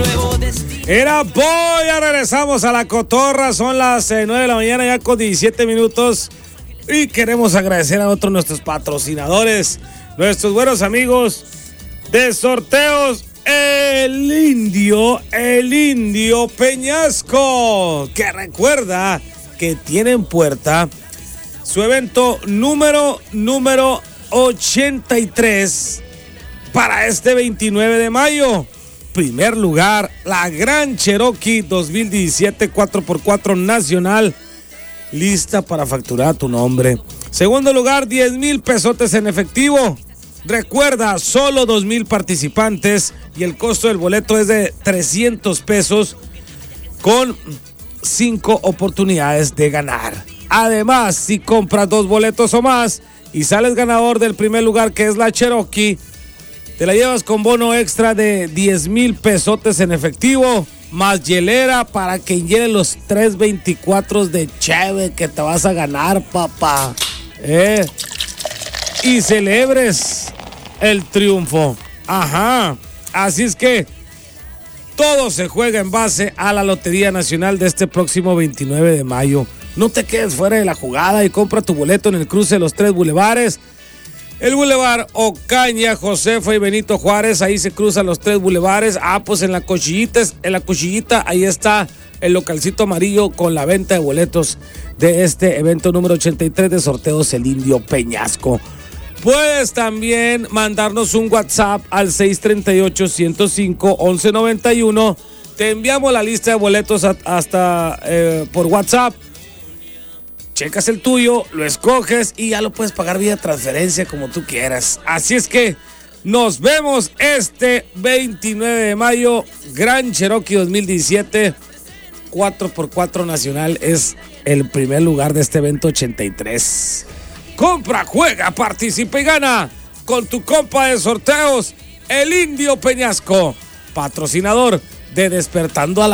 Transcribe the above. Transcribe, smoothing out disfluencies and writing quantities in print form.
Era boy, ya regresamos a La Cotorra, son las 9 de la mañana ya con 17 minutos y queremos agradecer a otros nuestros patrocinadores, nuestros buenos amigos de Sorteos El Indio Peñasco, que recuerda que tiene en puerta su evento número 83 para este 29 de mayo. Primer lugar, la Gran Cherokee 2017 4x4 nacional, lista para facturar tu nombre. Segundo lugar, 10,000 pesotes en efectivo. Recuerda, solo 2,000 participantes y el costo del boleto es de 300 pesos con 5 oportunidades de ganar. Además, si compras 2 boletos o más y sales ganador del primer lugar, que es la Cherokee, te la llevas con bono extra de 10,000 pesotes en efectivo, más hielera para que llene los 324 de cheve que te vas a ganar, papá. Y celebres el triunfo. Ajá. Así es que todo se juega en base a la Lotería Nacional de este próximo 29 de mayo. No te quedes fuera de la jugada y compra tu boleto en el cruce de los 3 bulevares. El Boulevard Ocaña, Josefa y Benito Juárez, ahí se cruzan los 3 bulevares. Pues en la Cuchillita, ahí está el localcito amarillo con la venta de boletos de este evento número 83 de Sorteos El Indio Peñasco. Puedes también mandarnos un WhatsApp al 638-105-1191. Te enviamos la lista de boletos hasta por WhatsApp. Checas el tuyo, lo escoges y ya lo puedes pagar vía transferencia como tú quieras. Así es que nos vemos este 29 de mayo. Gran Cherokee 2017 4x4 nacional es el primer lugar de este evento 83. Compra, juega, participa y gana con tu compa de sorteos, El Indio Peñasco, patrocinador de Despertando a la